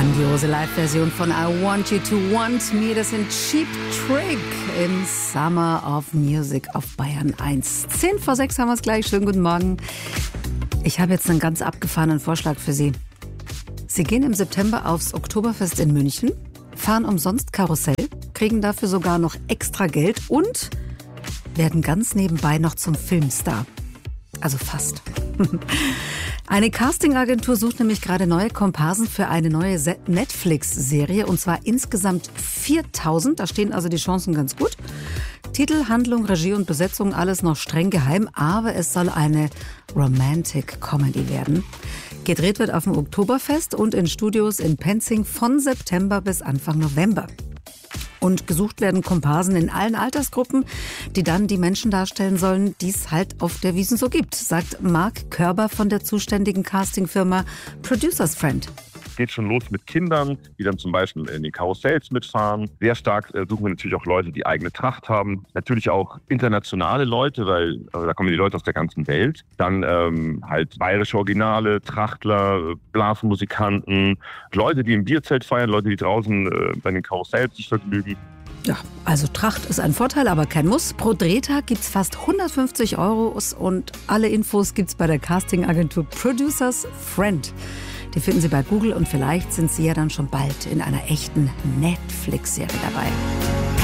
Grandiose Live-Version von I Want You to Want Me. Das sind Cheap Trick im Summer of Music auf Bayern 1. 5:10 haben wir es gleich. Schönen guten Morgen. Ich habe jetzt einen ganz abgefahrenen Vorschlag für Sie. Sie gehen im September aufs Oktoberfest in München, fahren umsonst Karussell, kriegen dafür sogar noch extra Geld und werden ganz nebenbei noch zum Filmstar. Also fast. Eine Castingagentur sucht nämlich gerade neue Komparsen für eine neue Netflix-Serie, und zwar insgesamt 4000. Da stehen also die Chancen ganz gut. Titel, Handlung, Regie und Besetzung, alles noch streng geheim, aber es soll eine Romantic Comedy werden. Gedreht wird auf dem Oktoberfest und in Studios in Penzing von September bis Anfang November. Und gesucht werden Komparsen in allen Altersgruppen, die dann die Menschen darstellen sollen, die es halt auf der Wiesn so gibt, sagt Marc Körber von der zuständigen Castingfirma Producers Friend. Geht schon los mit Kindern, die dann zum Beispiel in den Karussells mitfahren. Sehr stark suchen wir natürlich auch Leute, die eigene Tracht haben. Natürlich auch internationale Leute, weil da kommen die Leute aus der ganzen Welt. Dann halt bayerische Originale, Trachtler, Blasmusikanten, Leute, die im Bierzelt feiern, Leute, die draußen bei den Karussells sich vergnügen. Ja, also Tracht ist ein Vorteil, aber kein Muss. Pro Drehtag gibt's fast 150 € und alle Infos gibt's bei der Castingagentur Producers Friend. Die finden Sie bei Google und vielleicht sind Sie ja dann schon bald in einer echten Netflix-Serie dabei.